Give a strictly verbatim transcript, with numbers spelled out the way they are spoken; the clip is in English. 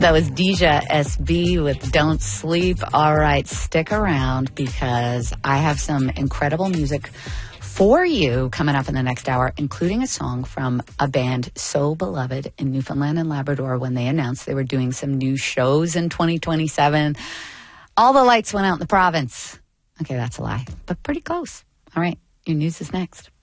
That was Deja S B with Don't Sleep. All right, stick around because I have some incredible music for you coming up in the next hour, including a song from a band so beloved in Newfoundland and Labrador when they announced they were doing some new shows in twenty twenty-seven. All the lights went out in the province. Okay, that's a lie, but pretty close. All right, your news is next.